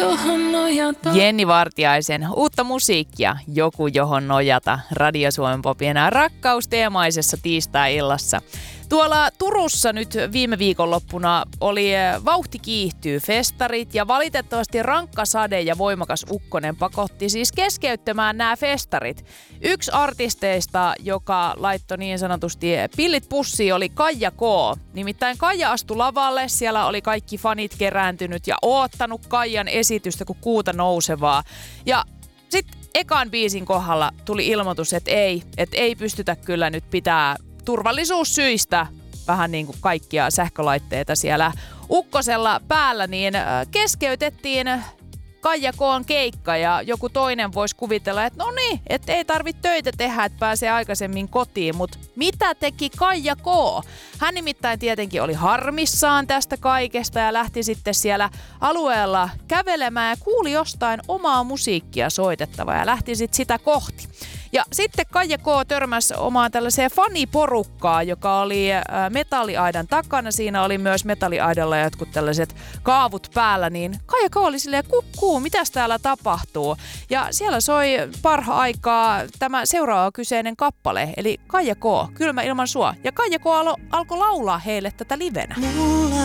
johon nojata. Jenni Vartiaisen uutta musiikkia, joku johon nojata, Radio Suomen Popin rakkausteemaisessa tiistai-illassa. Tuolla Turussa nyt viime viikonloppuna oli Vauhti kiihtyy -festarit ja valitettavasti rankka sade ja voimakas ukkonen pakotti siis keskeyttämään nämä festarit. Yksi artisteista, joka laittoi niin sanotusti pillit pussiin, oli Kaija K. Nimittäin Kaija astui lavalle, siellä oli kaikki fanit kerääntynyt ja oottanut Kaijan esitystä kuin kuuta nousevaa. Ja sitten ekan biisin kohdalla tuli ilmoitus, että ei pystytä kyllä nyt pitää turvallisuussyistä vähän niin kuin kaikkia sähkölaitteita siellä ukkosella päällä, niin keskeytettiin Kaija K:n keikka ja joku toinen voisi kuvitella, että no niin, että ei tarvitse töitä tehdä, että pääsee aikaisemmin kotiin, mutta mitä teki Kaija K? Hän nimittäin tietenkin oli harmissaan tästä kaikesta ja lähti sitten siellä alueella kävelemään ja kuuli jostain omaa musiikkia soitettavaa ja lähti sitten sitä kohti. Ja sitten Kaija K törmäsi omaan tällaiseen faniporukkaan, joka oli metalliaidan takana. Siinä oli myös metalliaidalla jotkut tällaiset kaavut päällä, niin Kaija K oli silleen, kukkuu, mitäs täällä tapahtuu? Ja siellä soi parha-aikaa tämä seuraava kyseinen kappale, eli Kaija K, Kylmä ilman sua. Ja Kaija K alkoi laulaa heille tätä livenä.